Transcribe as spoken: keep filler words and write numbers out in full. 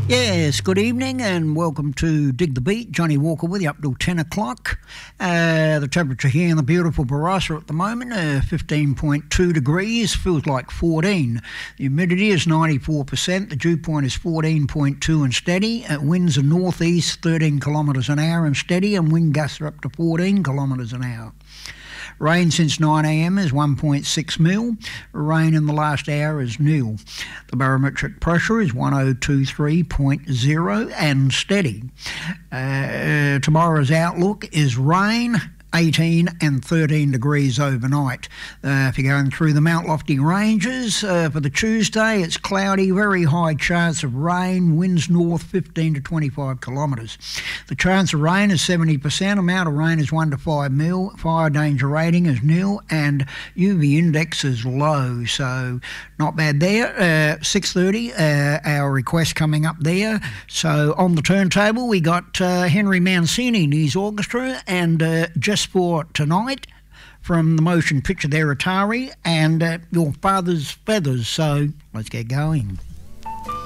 Yes, good evening and welcome to Dig the Beat. Johnny Walker with you up till ten o'clock. Uh, the temperature here in the beautiful Barossa at the moment, uh, fifteen point two degrees, feels like fourteen. The humidity is ninety-four percent, the dew point is fourteen point two and steady. Uh, winds are northeast thirteen kilometres an hour and steady, and wind gusts are up to fourteen kilometres an hour. Rain since nine a m is one point six mil. Rain in the last hour is nil. The barometric pressure is one oh two three point zero and steady. Uh, tomorrow's outlook is rain, eighteen and thirteen degrees overnight. Uh, if you're going through the Mount Lofty Ranges, uh, for the Tuesday it's cloudy, very high chance of rain, winds north fifteen to twenty-five kilometres. The chance of rain is seventy percent, amount of rain is one to five mil, fire danger rating is nil, and U V index is low, so not bad there. Uh, six thirty, uh, our request coming up there. So on the turntable we got uh, Henry Mancini and his orchestra, and uh, Just For Tonight from the motion picture there, Atari, and uh, Your Father's Feathers. So let's get going.